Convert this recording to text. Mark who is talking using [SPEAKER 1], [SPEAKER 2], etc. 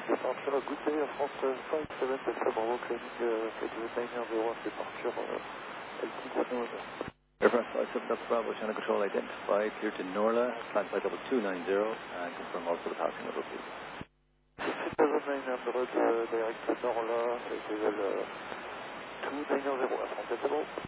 [SPEAKER 1] Departure, good day, Air France 57 Delta Bravo, claiming flight 901, departure altitude Norla.
[SPEAKER 2] Air France 57 Delta Bravo, channel control identified, clear to Norla, flight by 2290, and confirm also the passing level, please.
[SPEAKER 1] 6900, direct to Norla, level 2901, Air France Delta Bravo.